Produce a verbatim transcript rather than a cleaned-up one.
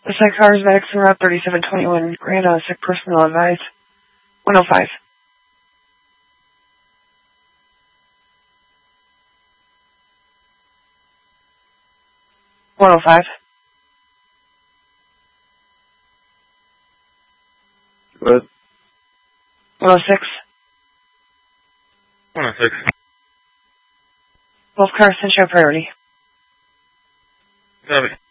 The site cars medics en route thirty-seven twenty-one. Grand on sick personnel advised. one oh five. one oh five. What? one oh six. one oh six. Both cars send show priority. Copy.